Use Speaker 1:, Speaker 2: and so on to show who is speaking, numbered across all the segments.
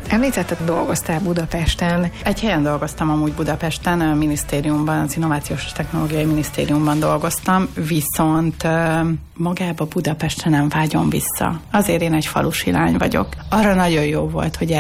Speaker 1: Említetted, dolgoztál Budapesten.
Speaker 2: Egy helyen dolgoztam amúgy Budapesten, a minisztériumban, az Innovációs és Technológiai Minisztériumban dolgoztam, viszont magába Budapestre nem vágyom vissza. Azért én egy falusi lány vagyok. Arra nagyon jó volt, hogy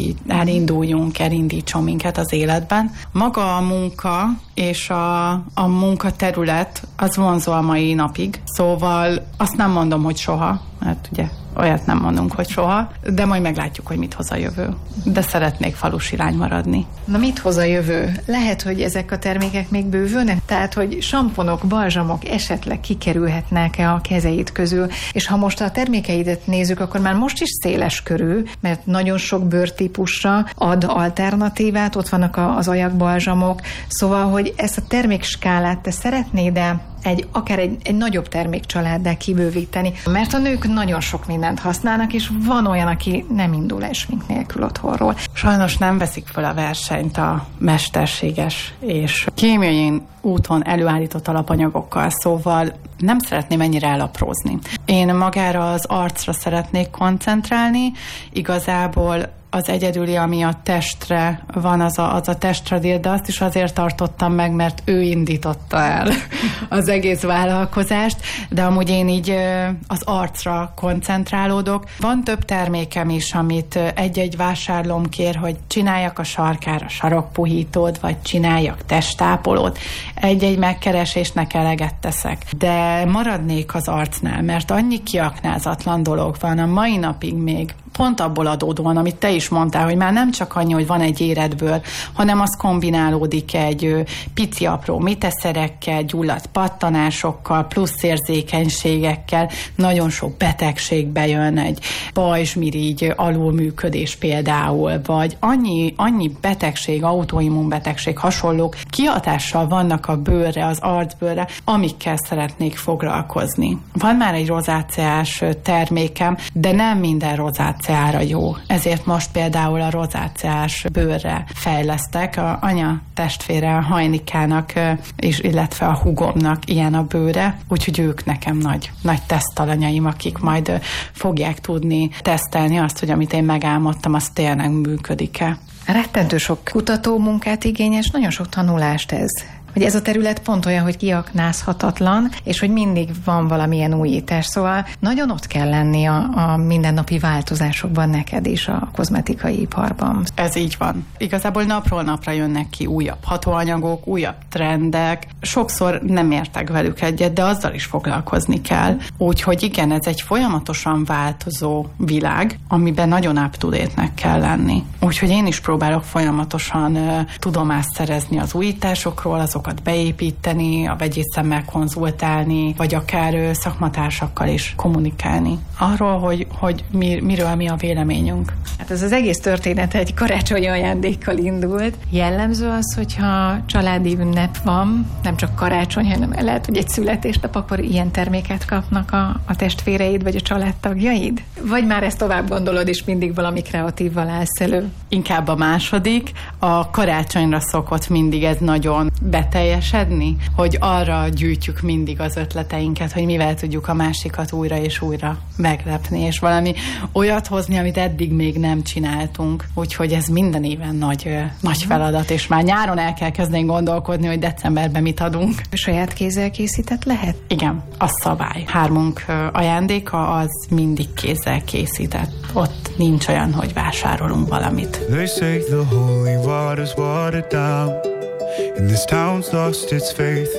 Speaker 2: elindítson minket az életben. Maga a munka és a munkaterület az vonzó a mai napig. Szóval azt nem mondom, hogy soha, mert ugye olyat nem mondunk, hogy soha, de majd meglátjuk, hogy mit hoz a jövő. De szeretnék falusi lány maradni.
Speaker 1: Na, mit hoz a jövő? Lehet, hogy ezek a termékek még bővülnek? Tehát, hogy samponok, balzsamok esetleg kikerülhetnek-e a kezeid közül? És ha most a termékeidet nézzük, akkor már most is széles körű, mert nagyon sok bőrtípusra ad alternatívát, ott vannak az ajakbalzsamok, szóval, hogy ezt a termékskálát te szeretnéd-e akár egy nagyobb termékcsaláddá kibővíteni, mert a nők nagyon sok mindent használnak, és van olyan, aki nem indul el smink nélkül otthonról.
Speaker 2: Sajnos nem veszik fel a versenyt a mesterséges és kémiai úton előállított alapanyagokkal, szóval nem szeretném ennyire elaprózni. Én magára az arcra szeretnék koncentrálni, igazából az egyedüli, ami a testre van, az a testradír, de azt is azért tartottam meg, mert ő indította el az egész vállalkozást, de amúgy én így az arcra koncentrálódok. Van több termékem is, amit egy-egy vásárlóm kér, hogy csináljak a sarkára sarokpuhítót, vagy csináljak testápolót. Egy-egy megkeresésnek eleget teszek. De maradnék az arcnál, mert annyi kiaknázatlan dolog van a mai napig még, pont abból adódóan, amit te is mondtál, hogy már nem csak annyi, hogy van egy éretből, hanem az kombinálódik egy pici apró miteszerekkel, gyulladt pattanásokkal, plusz érzékenységekkel, nagyon sok betegség bejön, egy pajzsmirigy alulműködés például, vagy annyi betegség, autoimmunbetegség, hasonlók kihatással vannak a bőrre, az arcbőrre, amikkel szeretnék foglalkozni. Van már egy rozáceás termékem, de nem minden rozáceára jó. Ezért most például a rozáceás bőrre fejlesztek. A anya testvére, a Hajnikának, és illetve a húgomnak ilyen a bőre, úgyhogy ők nekem nagy tesztalanyaim, akik majd fogják tudni tesztelni azt, hogy amit én megálmodtam, az tényleg működik-e.
Speaker 1: Rettentő sok kutatómunkát igényes, nagyon sok tanulást ez. Hogy ez a terület pont olyan, hogy kiaknázhatatlan, és hogy mindig van valamilyen újítás. Szóval nagyon ott kell lenni a mindennapi változásokban neked is a kozmetikai iparban.
Speaker 2: Ez így van. Igazából napról napra jönnek ki újabb hatóanyagok, újabb trendek. Sokszor nem értek velük egyet, de azzal is foglalkozni kell. Úgyhogy igen, ez egy folyamatosan változó világ, amiben nagyon up-to-date-nek kell lenni. Úgyhogy én is próbálok folyamatosan tudomást szerezni az újításokról, azokat beépíteni, a vegyészemmel konzultálni, vagy akár szakmatársakkal is kommunikálni. Arról, hogy miről mi a véleményünk.
Speaker 1: Hát ez az egész történet egy karácsonyi ajándékkal indult. Jellemző az, hogyha családi ünnep van, nem csak karácsony, hanem lehet, hogy egy születésnap, akkor ilyen terméket kapnak a testvéreid, vagy a családtagjaid? Vagy már ezt tovább gondolod, és mindig valami kreatívval állsz elő?
Speaker 2: Inkább a második. A karácsonyra szokott mindig ez nagyon beteljesedni, hogy arra gyűjtjük mindig az ötleteinket, hogy mivel tudjuk a másikat újra és újra meglepni, és valami olyat hozni, amit eddig még nem csináltunk. Úgyhogy ez minden éven nagy feladat, és már nyáron el kell kezdeni gondolkodni, hogy decemberben mit adunk.
Speaker 1: Saját kézzel készített lehet?
Speaker 2: Igen, az szabály. 3 ajándéka az mindig kézzel készített. Ott nincs olyan, hogy vásárolunk valamit.
Speaker 3: They say the holy water's watered down, and this town's lost its faith.